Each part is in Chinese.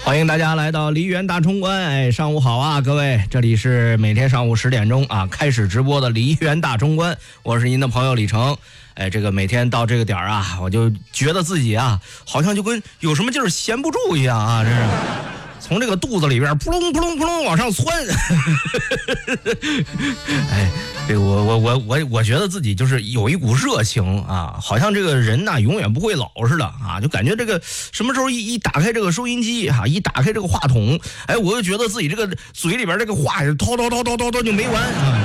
欢迎大家来到梨园大冲关。上午好啊，各位，这里是每天上午10点钟啊开始直播的梨园大冲关，我是您的朋友李成。这个每天到这个点儿啊，我就觉得自己啊，好像就跟有什么劲儿闲不住一样啊，真是。从这个肚子里边扑隆扑隆扑隆往上窜，这个我觉得自己就是有一股热情啊，好像这个人呐永远不会老似的啊，就感觉这个什么时候一打开这个收音机啊，一打开这个话筒，我就觉得自己这个嘴里边这个话滔就没完啊。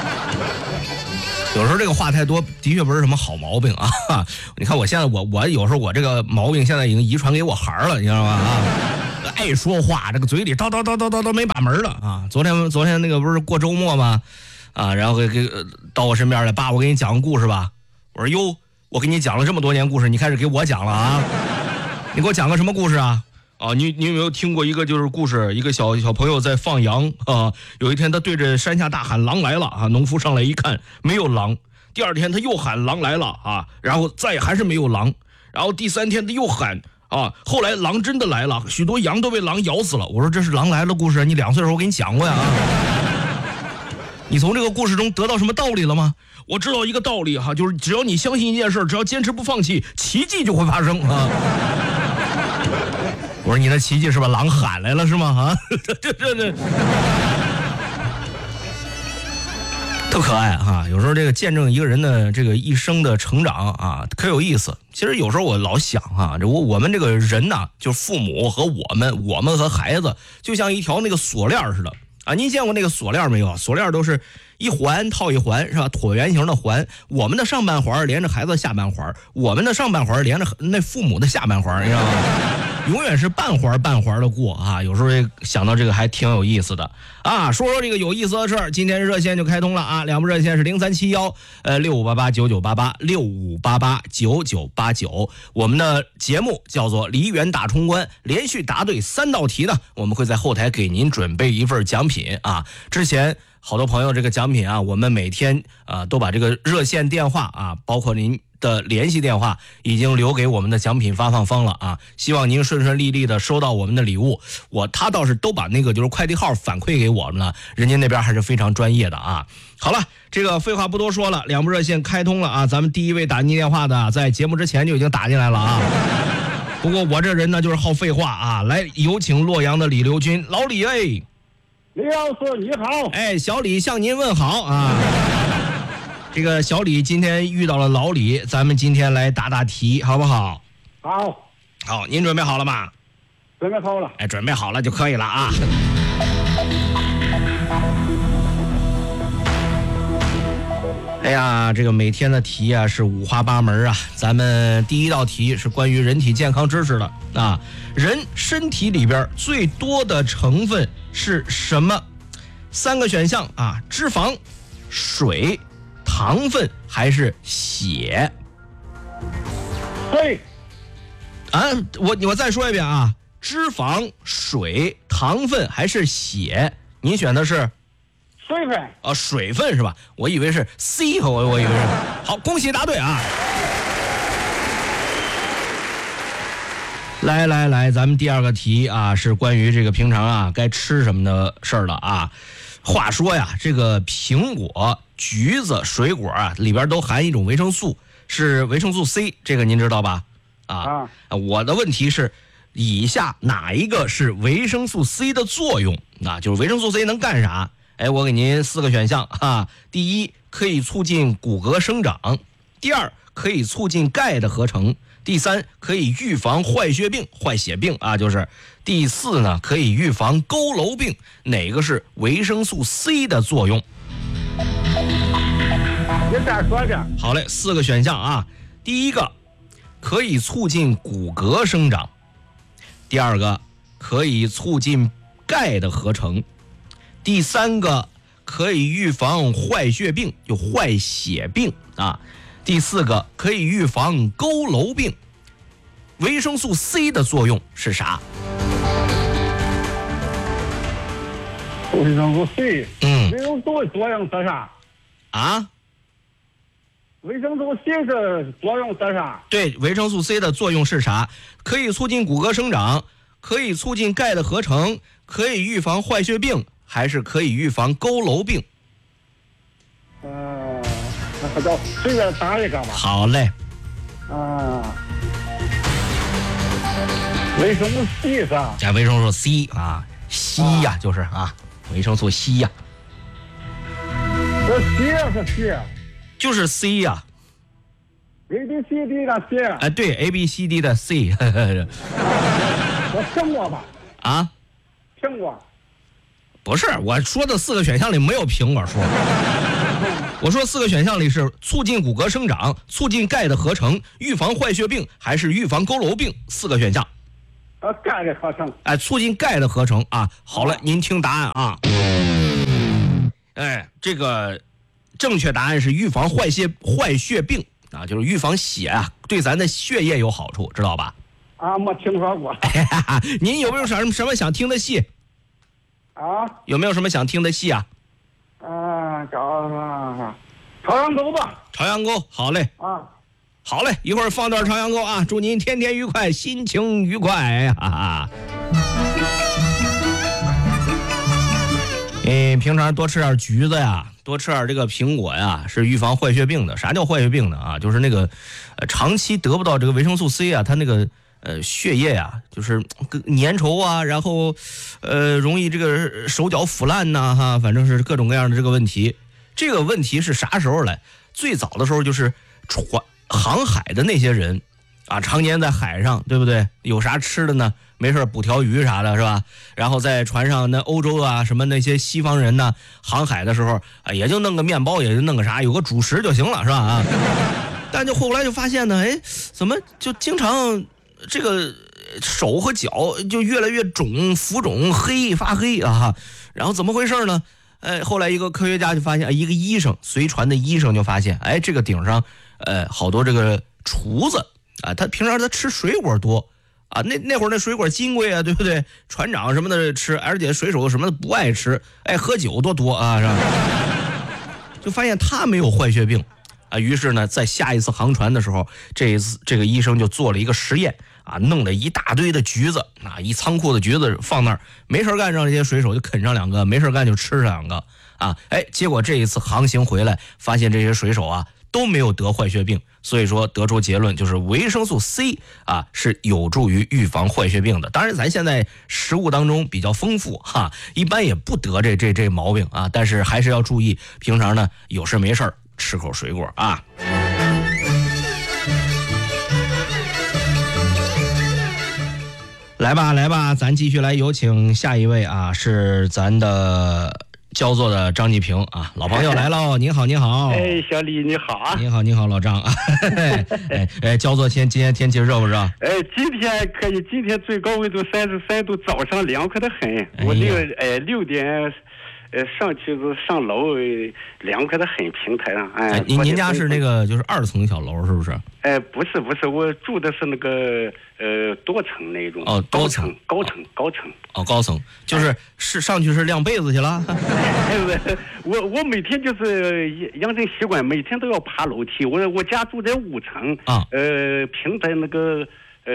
有时候这个话太多的确不是什么好毛病啊，你看我现在我有时候我这个毛病现在已经遗传给我孩儿了，你知道吗啊？爱说话，这个嘴里叨没把门了啊！昨天那个不是过周末吗？啊，然后到我身边来，爸，我给你讲个故事吧。我说哟，我给你讲了这么多年故事，你开始给我讲了啊？你给我讲个什么故事啊？啊，你有没有听过一个就是故事，一个小朋友在放羊啊？有一天他对着山下大喊狼来了啊！农夫上来一看没有狼，第二天他又喊狼来了啊，然后再还是没有狼，然后第三天他又喊。啊！后来狼真的来了，许多羊都被狼咬死了。我说这是狼来了故事，你2岁的时候我给你讲过呀啊！你从这个故事中得到什么道理了吗？我知道一个道理哈，就是只要你相信一件事，只要坚持不放弃，奇迹就会发生啊！我说你的奇迹是吧？狼喊来了是吗？啊，这。特可爱哈，有时候这个见证一个人的这个一生的成长啊，可有意思。其实有时候我老想啊，我们这个人呐，就父母和我们和孩子，就像一条那个锁链似的啊。您见过那个锁链没有？锁链都是一环套一环是吧？椭圆形的环，我们的上半环连着孩子下半环，我们的上半环连着那父母的下半环，你知道吗？永远是半环的过啊，有时候想到这个还挺有意思的啊。说这个有意思的事儿，今天热线就开通了啊，两部热线是037165889988 6588998989。我们的节目叫做梨园大冲关，连续答对3道题呢，我们会在后台给您准备一份奖品啊。之前好多朋友这个奖品啊，我们每天都把这个热线电话啊，包括您的联系电话已经留给我们的奖品发放方了啊，希望您顺顺利利的收到我们的礼物。他倒是都把那个就是快递号反馈给我们了，人家那边还是非常专业的啊。好了，这个废话不多说了，两部热线开通了啊，咱们第一位打进电话的在节目之前就已经打进来了啊。不过我这人呢就是好废话啊，来有请洛阳的李刘军，老李李老师你好。 小李向您问好啊。这个小李今天遇到了老李，咱们今天来答题好不好？ 好， 您准备好了吗？ 准备好了。 准备好了就可以了啊。这个每天的题啊是五花八门啊。咱们第一道题是关于人体健康知识的啊。人身体里边最多的成分是什么？3个选项啊：脂肪、水、糖分还是血？ 水啊，我再说一遍啊，脂肪、水、糖分还是血？您选的是水分。 水分是吧？我以为是 C 和我以为是。好，恭喜答对啊！来，咱们第二个题啊，是关于这个平常啊该吃什么的事儿了啊。话说呀，这个苹果、橘子、水果啊里边都含一种维生素，是维生素 C， 这个您知道吧？我的问题是，以下哪一个是维生素 C 的作用？就是维生素 C 能干啥？我给您4个选项啊。第一，可以促进骨骼生长；第二，可以促进钙的合成；第三，可以预防坏血病啊，就是第四呢，可以预防佝偻病。哪个是维生素 C 的作用？ 你再说一遍。 好嘞，4个选项啊。第一个，可以促进骨骼生长；第二个，可以促进钙的合成；第三个，可以预防坏血病，就坏血病啊；第四个，可以预防佝偻病。维生素 C 的作用是啥？ 维生素 C。 维生素作用是啥？维生素 C 的作用是啥？ 对，维生素 C 的作用是啥？可以促进骨骼生长， 可以促进钙的合成，可以预防坏血病，还是可以预防佝偻病？ 那还叫随便答一个吧。 好嘞。 维生素 C 是吧？ 加维生素 C 啊，硒呀，就是啊，维生素硒呀。 这 C 是 C， 就是 C 呀。 A B C D 的 C。 哎，对 ，A B C D 的 C。 我听过吧？ 啊？ 听过。 不是，我说的4个选项里没有苹果树。我说4个选项里是促进骨骼生长、促进钙的合成、预防坏血病，还是预防佝偻病？4个选项。 钙的合成。 哎，促进钙的合成啊。好了，您听答案啊。哎，这个正确答案是预防坏血病啊，就是预防血啊，对咱的血液有好处，知道吧？ 没听说过。 您有没有什么想听的戏？有没有什么想听的戏啊？ 找朝阳沟吧。 朝阳沟，好嘞。好嘞，一会儿放段朝阳沟啊，祝您天天愉快，心情愉快啊！平常多吃点橘子呀，多吃点这个苹果呀，是预防坏血病的。啥叫坏血病呢？啊，就是那个长期得不到这个维生素 C 啊，它那个血液呀，就是粘稠啊，然后容易这个手脚腐烂呐，哈，反正是各种各样的这个问题。这个问题是啥时候来？最早的时候就是航海的那些人啊，常年在海上，对不对？有啥吃的呢？没事捕条鱼啥的，是吧？然后在船上，那欧洲啊什么那些西方人呢，航海的时候啊，也就弄个面包，也就弄个啥，有个主食就行了，是吧？啊，但就后来就发现呢，哎，怎么就经常这个手和脚就越来越肿、浮肿、发黑啊？然后怎么回事呢？后来一个科学家就发现，一个医生随船的医生就发现，哎，这个顶上好多这个厨子啊，他平常他吃水果多啊，那会儿那水果金贵啊，对不对？船长什么的吃，而且水手什么的不爱吃，喝酒多啊，是吧？就发现他没有坏血病啊，于是呢，在下一次航船的时候，这个医生就做了一个实验啊，弄了一大堆的橘子啊，一仓库的橘子放那儿，没事干让这些水手就啃上2个，没事干就吃上2个啊，结果这一次航行回来，发现这些水手啊都没有得坏血病，所以说得出结论就是维生素 C 啊是有助于预防坏血病的。当然咱现在食物当中比较丰富哈，一般也不得这毛病啊，但是还是要注意，平常呢有事没事吃口水果啊。来吧，咱继续来有请下一位啊，是咱的焦作的张继平啊，老朋友来喽，您好。 小李你好啊。 你好，老张啊。焦作今天天气热不热？ 今天可以，今天最高温度33度，早上凉快的很。我这个6点上去上楼，凉快的很，平台上。 您家是那个就是2层小楼是不是？ 不是，我住的是那个多层那种。高层。高层就是上去是晾被子去了。 我每天就是养成习惯，每天都要爬楼梯。我家住在5层啊，平台那个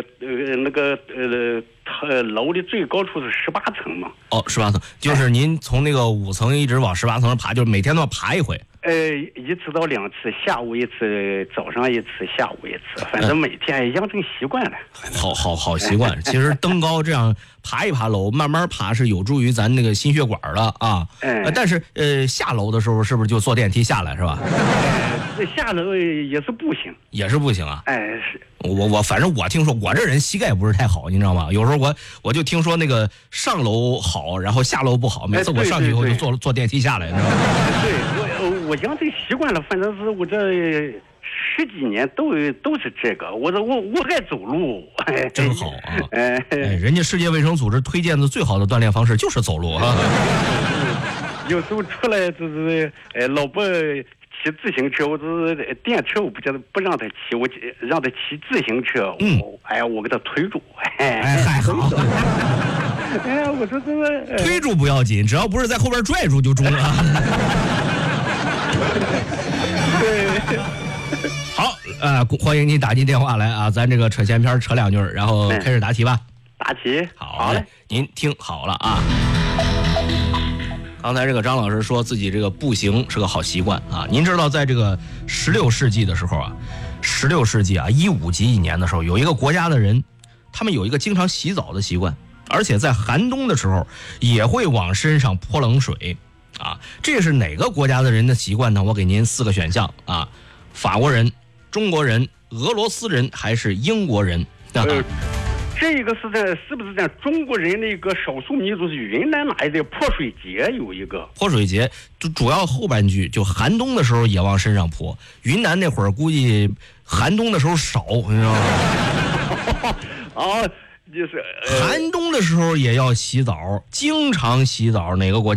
楼的最高处是18层嘛。 18层，就是您从那个5层一直往18层爬，就是每天都要爬一回。 1次到2次，下午1次，早上1次，下午1次，反正每天养成习惯了。 好习惯。其实登高这样爬一爬楼，慢慢爬是有助于咱那个心血管的啊。但是下楼的时候是不是就坐电梯下来是吧？ 下楼也是步行。 也是步行啊？ 是。 反正我听说，我这人膝盖不是太好，你知道吗？有时候我就听说那个上楼好，然后下楼不好。每次我上去以后就坐电梯下来，你知道吗？ 对，我养成习惯了，反正是我这10几年都是这个。我爱走路。 真好啊！人家世界卫生组织推荐的最好的锻炼方式就是走路啊。 有时候出来就是老婆骑自行车，我就是电车，我不让他骑，我让他骑自行车。我给他推住。 还好。 我说这个推住不要紧，只要不是在后边拽住就中了。 对。 好，欢迎你打进电话来啊，咱这个扯闲篇扯2句，然后开始答题吧。 大齐， 好嘞，您听好了啊。刚才这个张老师说自己这个步行是个好习惯啊。您知道，在这个16世纪的时候啊，16世纪啊15几年的时候，有一个国家的人，他们有一个经常洗澡的习惯，而且在寒冬的时候也会往身上泼冷水啊。这是哪个国家的人的习惯呢？我给您4个选项啊：法国人、中国人、俄罗斯人还是英国人？ 这个是不是在中国人的一个少数民族是云南哪里的泼水节有一个泼水节，主要后半句就寒冬的时候也往身上泼。云南那会儿估计寒冬的时候少，你知道吗？ 啊，就是寒冬的时候也要洗澡，经常洗澡，哪个国家？